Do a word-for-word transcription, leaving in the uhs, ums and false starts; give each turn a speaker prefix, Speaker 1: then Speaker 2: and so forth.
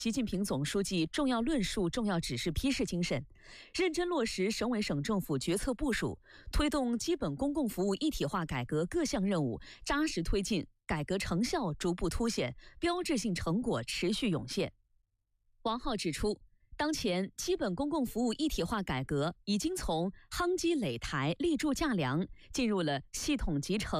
Speaker 1: 习近平总书记重要论述、重要指示批示精神，认真落实省委省政府决策部署，推动基本公共服务一体化改革各项任务扎实推进，改革成效逐步凸显，标志性成果持续涌现。王浩指出，当前基本公共服务一体化改革已经从夯基垒台、立柱架梁，进入了系统集成。